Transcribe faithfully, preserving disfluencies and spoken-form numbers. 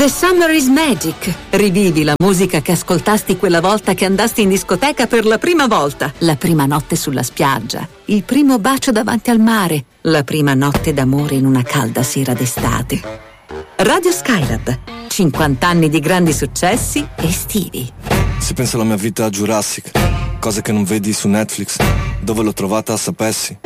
The Summer is Magic. Rivivi la musica che ascoltasti quella volta che andasti in discoteca per la prima volta. La prima notte sulla spiaggia. Il primo bacio davanti al mare. La prima notte d'amore in una calda sera d'estate. Radio Skylab. cinquanta anni di grandi successi estivi. Se penso alla mia vita a Jurassic, cose che non vedi su Netflix, dove l'ho trovata sapessi.